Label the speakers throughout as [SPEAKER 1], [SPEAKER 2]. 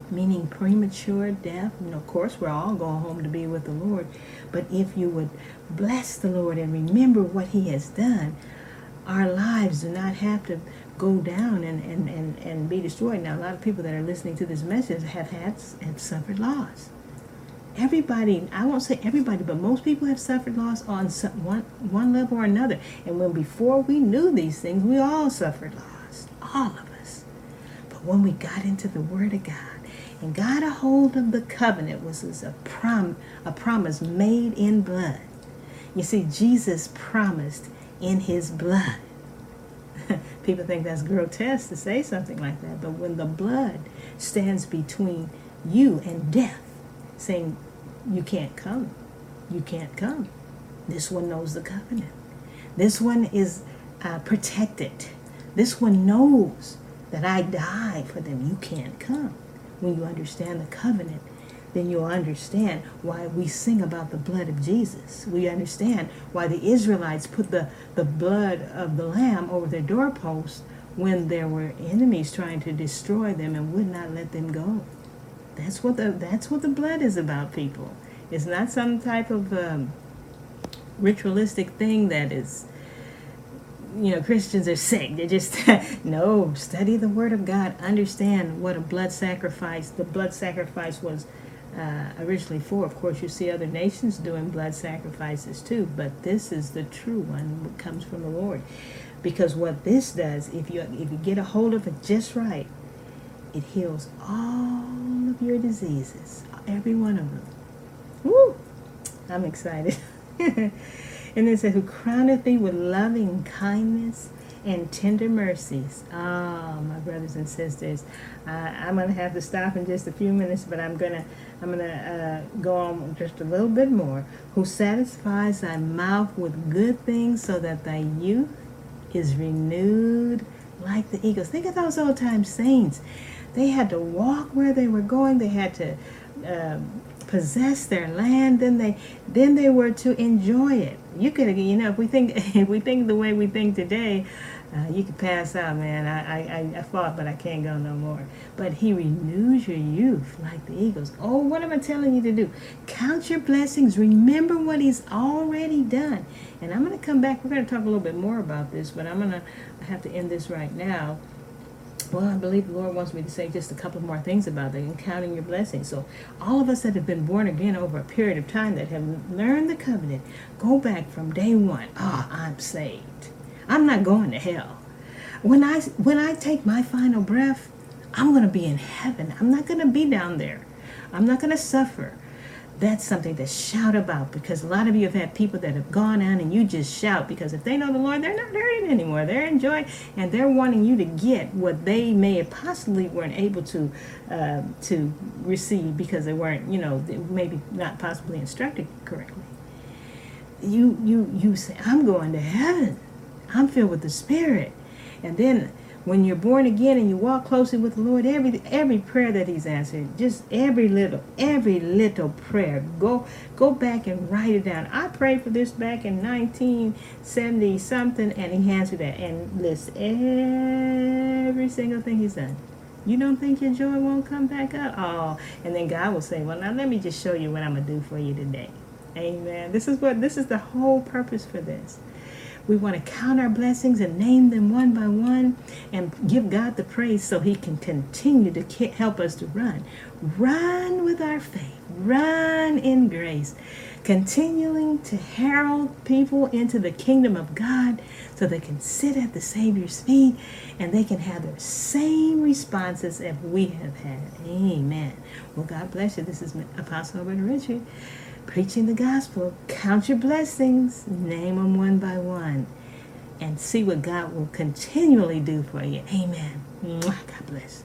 [SPEAKER 1] meaning premature death. And of course, we're all going home to be with the Lord. But if you would bless the Lord and remember what he has done, our lives do not have to go down and be destroyed. Now, a lot of people that are listening to this message have suffered loss. Everybody, I won't say everybody, but most people have suffered loss on one level or another. And when before we knew these things, we all suffered loss, all of us. But when we got into the Word of God and got a hold of the covenant, which was a promise made in blood. You see, Jesus promised in his blood. People think that's grotesque to say something like that, but when the blood stands between you and death, saying, you can't come, this one knows the covenant. This one is protected. This one knows that I died for them. You can't come. When you understand the covenant, then you'll understand why we sing about the blood of Jesus. We understand why the Israelites put the blood of the lamb over their doorposts when there were enemies trying to destroy them and would not let them go. That's what the blood is about, people. It's not some type of ritualistic thing that is, Christians are sick. They're just, no, study the Word of God. Understand what the blood sacrifice was originally for. Of course, you see other nations doing blood sacrifices too, but this is the true one that comes from the Lord. Because what this does, if you get a hold of it just right, it heals all of your diseases, every one of them. Woo! I'm excited. And it says, who crowneth thee with loving kindness and tender mercies. Oh, my brothers and sisters, I'm going to have to stop in just a few minutes, but I'm gonna go on just a little bit more. Who satisfies thy mouth with good things, so that thy youth is renewed like the eagles. Think of those old time saints. They had to walk where they were going. They had to possess their land. Then they were to enjoy it. You could, if we think the way we think today, you could pass out, man. I fought, but I can't go no more. But he renews your youth like the eagles. Oh, what am I telling you to do? Count your blessings. Remember what he's already done. And I'm going to come back. We're going to talk a little bit more about this, but I'm going to have to end this right now. Well, I believe the Lord wants me to say just a couple more things about that and counting your blessings. So all of us that have been born again over a period of time, that have learned the covenant, go back from day one. I'm saved. I'm not going to hell. When I take my final breath, I'm going to be in heaven. I'm not going to be down there. I'm not going to suffer. That's something to shout about, because a lot of you have had people that have gone on and you just shout, because if they know the Lord, they're not hurting anymore. They're enjoying, and they're wanting you to get what they may have possibly weren't able to receive, because they weren't, maybe not possibly instructed correctly. You say, I'm going to heaven. I'm filled with the Spirit. And then when you're born again and you walk closely with the Lord, every prayer that he's answered, just every little prayer, go back and write it down. I prayed for this back in 1970 something, and he answered that, and list every single thing he's done. You don't think your joy won't come back up? Oh, and then God will say, well, now let me just show you what I'm going to do for you today. Amen. This is the whole purpose for this. We want to count our blessings and name them one by one and give God the praise, so he can continue to help us to run. Run with our faith. Run in grace. Continuing to herald people into the kingdom of God, so they can sit at the Savior's feet and they can have the same responses that we have had. Amen. Well, God bless you. This is Apostle Alberta Richard, preaching the gospel. Count your blessings, name them one by one, and see what God will continually do for you. Amen. God bless.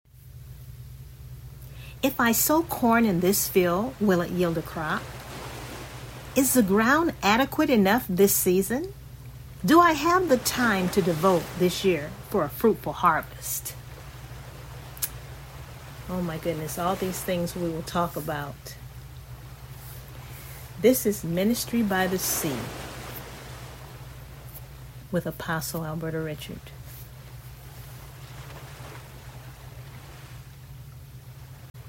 [SPEAKER 1] If I sow corn in this field, will it yield a crop? Is the ground adequate enough this season? Do I have the time to devote this year for a fruitful harvest? Oh my goodness, all these things we will talk about. This is Ministry by the Sea with Apostle Alberta Richard.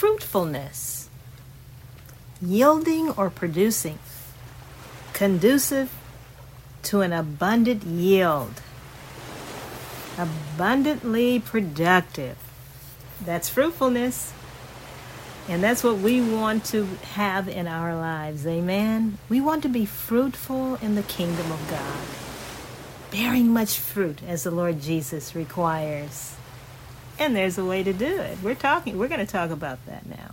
[SPEAKER 1] fruitfulness, yielding or producing, conducive to an abundant yield, abundantly productive. That's fruitfulness. And that's what we want to have in our lives. Amen. We want to be fruitful in the kingdom of God, bearing much fruit as the Lord Jesus requires. And there's a way to do it. We're going to talk about that now.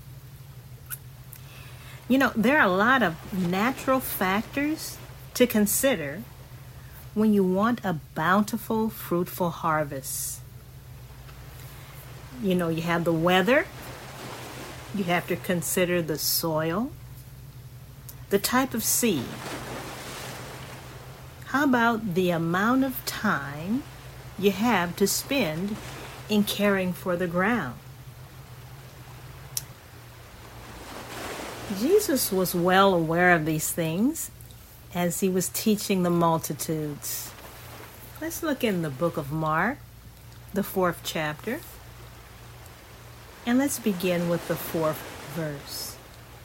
[SPEAKER 1] You know, there are a lot of natural factors to consider when you want a bountiful, fruitful harvest. You know, you have the weather. You have to consider the soil, the type of seed. How about the amount of time you have to spend in caring for the ground? Jesus was well aware of these things as he was teaching the multitudes. Let's look in the book of Mark, the 4th chapter. And let's begin with the 4th verse.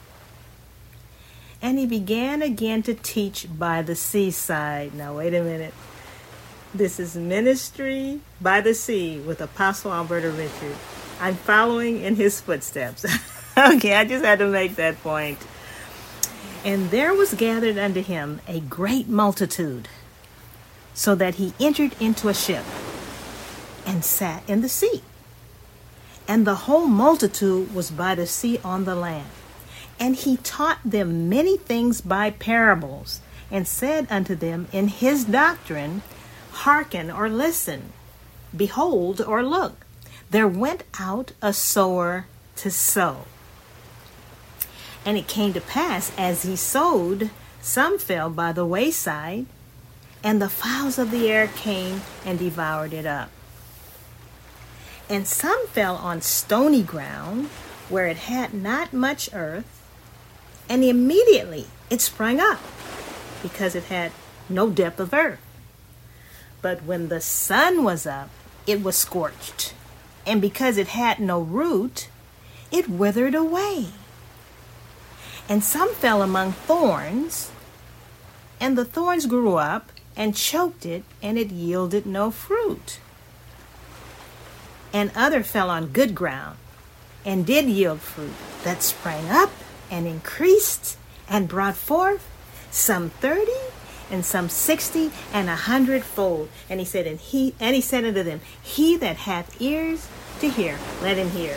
[SPEAKER 1] And he began again to teach by the seaside. Now, wait a minute. This is Ministry by the Sea with Apostle Alberta Richard. I'm following in his footsteps. Okay, I just had to make that point. And there was gathered unto him a great multitude, so that he entered into a ship and sat in the sea. And the whole multitude was by the sea on the land. And he taught them many things by parables, and said unto them in his doctrine, Hearken or listen, behold or look, there went out a sower to sow. And it came to pass, as he sowed, some fell by the wayside, and the fowls of the air came and devoured it up. And some fell on stony ground, where it had not much earth, and immediately it sprang up, because it had no depth of earth. But when the sun was up, it was scorched, and because it had no root, it withered away. And some fell among thorns, and the thorns grew up and choked it, and it yielded no fruit. And other fell on good ground, and did yield fruit, that sprang up and increased, and brought forth some 30, and some 60, and 100-fold. And he said, and he said unto them, He that hath ears to hear, let him hear.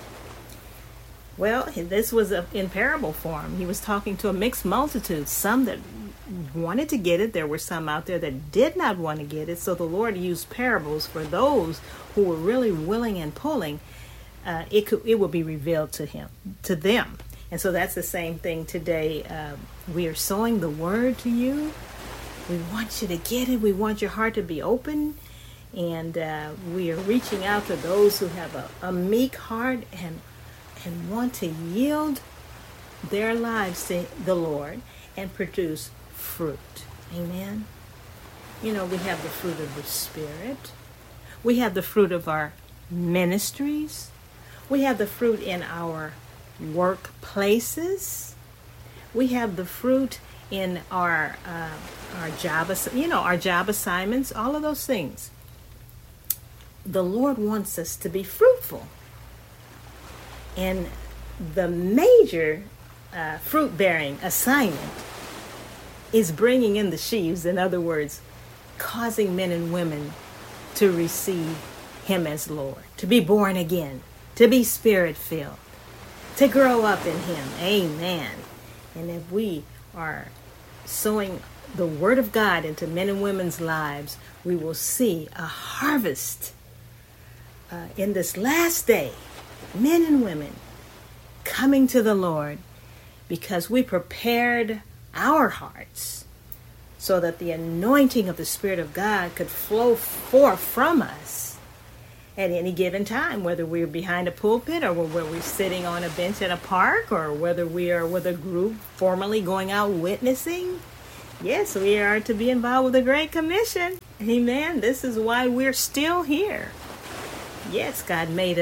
[SPEAKER 1] Well, this was in parable form. He was talking to a mixed multitude, some that wanted to get it. There were some out there that did not want to get it. So the Lord used parables for those who were really willing and pulling. It will be revealed to them. And so that's the same thing today. We are sowing the word to you. We want you to get it. We want your heart to be open. And we are reaching out to those who have a meek heart and want to yield their lives to the Lord and produce fruit. Amen. You know, we have the fruit of the Spirit. We have the fruit of our ministries. We have the fruit in our workplaces. We have the fruit in our job, our job assignments, all of those things. The Lord wants us to be fruitful. And the major fruit-bearing assignment is bringing in the sheaves. In other words, causing men and women to receive Him as Lord, to be born again, to be Spirit-filled, to grow up in Him. Amen. And if we are sowing the Word of God into men and women's lives, we will see a harvest in this last day. Men and women coming to the Lord because we prepared our hearts so that the anointing of the Spirit of God could flow forth from us at any given time, whether we're behind a pulpit or whether we're sitting on a bench at a park or whether we are with a group formally going out witnessing. Yes, we are to be involved with the Great Commission. Amen. This is why we're still here. Yes, God made us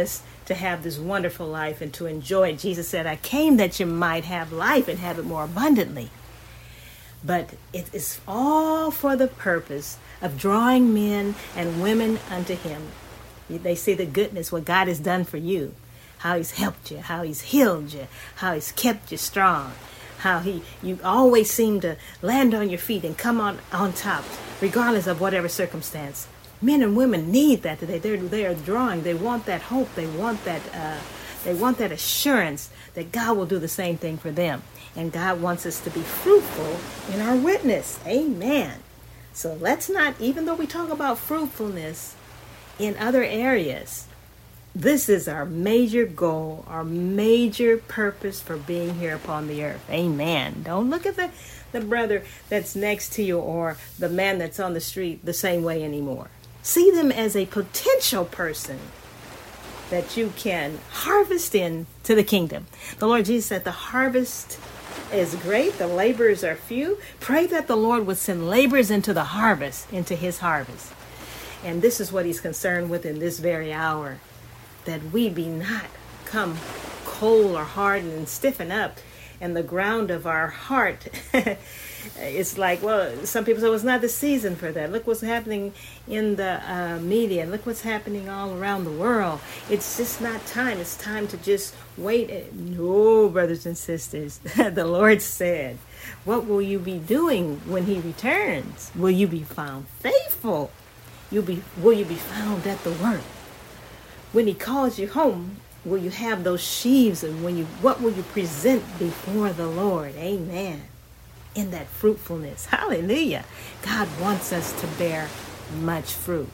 [SPEAKER 1] to have this wonderful life and to enjoy it. Jesus said, I came that you might have life and have it more abundantly. But it is all for the purpose of drawing men and women unto him. They see the goodness, what God has done for you, how he's helped you, how he's healed you, how he's kept you strong, how you always seem to land on your feet and come on top, regardless of whatever circumstance. Men and women need that today. They are drawing. They want that hope. They want that assurance that God will do the same thing for them. And God wants us to be fruitful in our witness. Amen. So let's not, even though we talk about fruitfulness in other areas, this is our major goal, our major purpose for being here upon the earth. Amen. Don't look at the brother that's next to you or the man that's on the street the same way anymore. See them as a potential person that you can harvest into the kingdom. The Lord Jesus said the harvest is great, the laborers are few. Pray that the Lord would send laborers into the harvest, into his harvest. And this is what he's concerned with in this very hour, that we be not come cold or hardened and stiffen up, and the ground of our heart it's like, well, some people say, well, it's not the season for that. Look what's happening in the media, and look what's happening all around the world. It's just not time. It's time to just wait. No, brothers and sisters, the Lord said, what will you be doing when he returns? Will you be found faithful? Will you be found at the work? When he calls you home, will you have those sheaves, and what will you present before the Lord? Amen. In that fruitfulness. Hallelujah. God wants us to bear much fruit.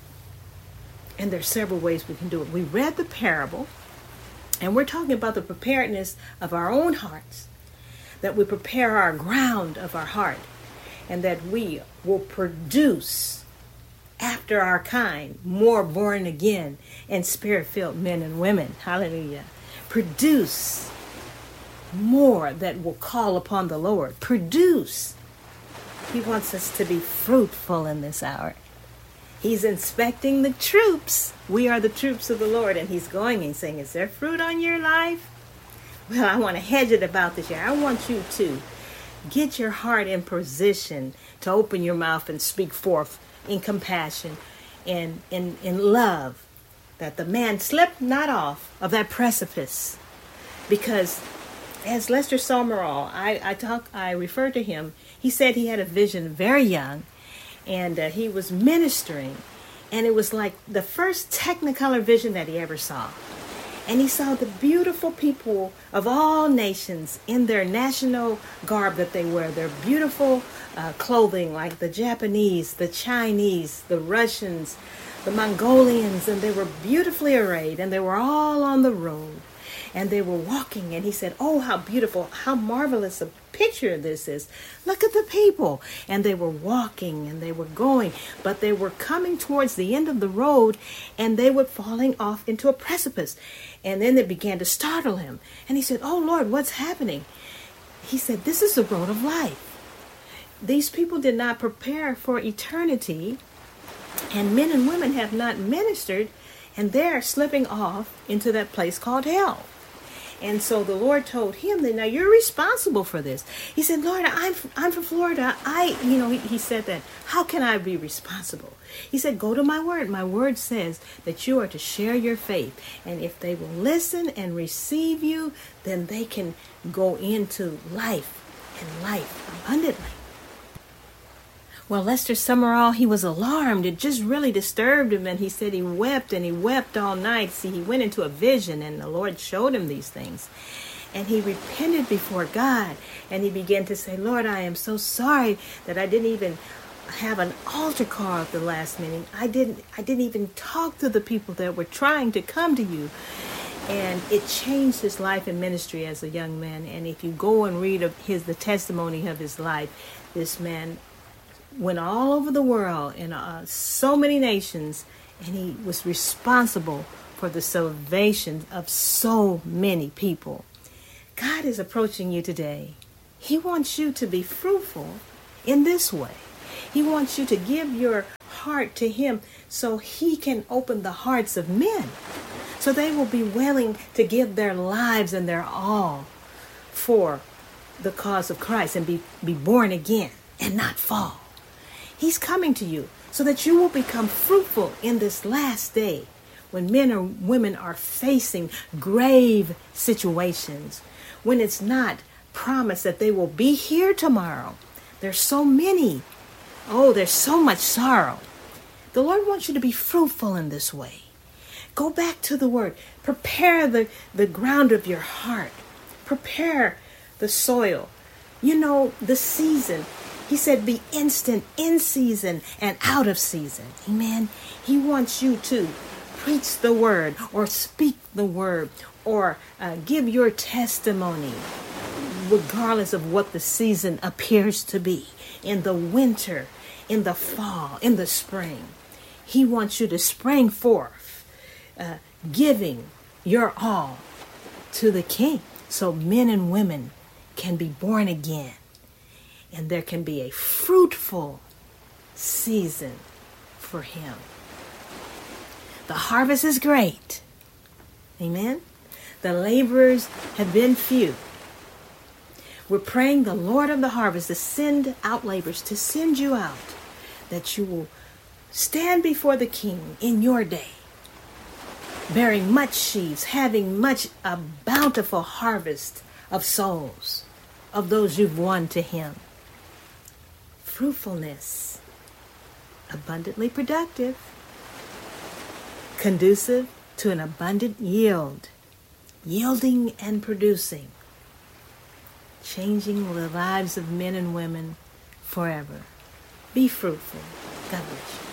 [SPEAKER 1] And there's several ways we can do it. We read the parable, and we're talking about the preparedness of our own hearts, that we prepare our ground of our heart, and that we will produce after our kind more born again and spirit-filled men and women. Hallelujah. Produce more that will call upon the Lord. Produce. He wants us to be fruitful in this hour. He's inspecting the troops. We are the troops of the Lord, and he's going and saying, is there fruit on your life? Well, I want to hedge it about this year. I want you to get your heart in position to open your mouth and speak forth in compassion and in love, that the man slip not off of that precipice. Because as Lester Sumrall, I refer to him, he said he had a vision very young, and he was ministering, and it was like the first Technicolor vision that he ever saw. And he saw the beautiful people of all nations in their national garb that they wear, their beautiful clothing, like the Japanese, the Chinese, the Russians, the Mongolians, and they were beautifully arrayed, and they were all on the road, and they were walking, and he said, oh, how beautiful, how marvelous a picture this is. Look at the people. And they were walking, and they were going, but they were coming towards the end of the road, and they were falling off into a precipice. And then it began to startle him. And he said, oh, Lord, what's happening? He said, this is the road of life. These people did not prepare for eternity, and men and women have not ministered, and they're slipping off into that place called hell. And so the Lord told him that, now you're responsible for this. He said, Lord, I'm from Florida. He said that, how can I be responsible? He said, go to my word. My word says that you are to share your faith. And if they will listen and receive you, then they can go into life and life abundantly. Well, Lester Sumrall, he was alarmed. It just really disturbed him, and he said he wept, and he wept all night. See, he went into a vision, and the Lord showed him these things. And he repented before God, and he began to say, Lord, I am so sorry that I didn't even have an altar call at the last meeting. I didn't even talk to the people that were trying to come to you. And it changed his life and ministry as a young man. And if you go and read the testimony of his life, this man went all over the world in so many nations, and he was responsible for the salvation of so many people. God is approaching you today. He wants you to be fruitful in this way. He wants you to give your heart to him so he can open the hearts of men, So they will be willing to give their lives and their all for the cause of Christ and be born again and not fall. He's coming to you so that you will become fruitful in this last day when men or women are facing grave situations, when it's not promised that they will be here tomorrow. There's so many. Oh, there's so much sorrow. The Lord wants you to be fruitful in this way. Go back to the Word. Prepare the ground of your heart. Prepare the soil. You know, the season. He said be instant in season and out of season. Amen. He wants you to preach the Word or speak the Word or give your testimony regardless of what the season appears to be. In the winter, in the fall, in the spring. He wants you to spring forth, giving your all to the King. So men and women can be born again. And there can be a fruitful season for Him. The harvest is great. Amen. The laborers have been few. We're praying the Lord of the harvest to send out laborers, to send you out, that you will stand before the King in your day, bearing much sheaves, having a bountiful harvest of souls, of those you've won to Him. Fruitfulness, abundantly productive, conducive to an abundant yield, yielding and producing, changing the lives of men and women forever. Be fruitful. God bless you.